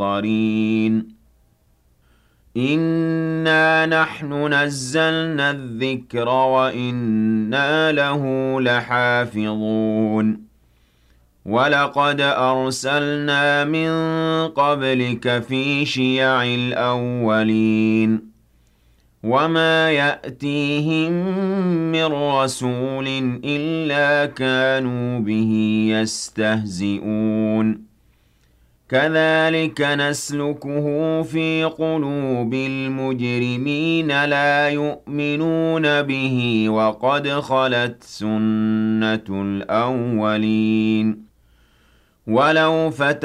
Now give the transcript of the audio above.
مُحْضَرِينَ إِنَّا نَحْنُ نَزَّلْنَا الذِّكْرَ وَإِنَّا لَهُ لَحَافِظُونَ وَلَقَدْ أَرْسَلْنَا مِن قَبْلِكَ فِي شِيَعِ الْأَوَّلِينَ وَمَا يَأْتِيهِم مِّن رَّسُولٍ إِلَّا كَانُوا بِهِ يَسْتَهْزِئُونَ كَذَٰلِكَ نَسْلُكُهُ فِي قُلُوبِ الْمُجْرِمِينَ لَا يُؤْمِنُونَ بِهِ وَقَدْ خَلَتْ سُنَّةُ الْأَوَّلِينَ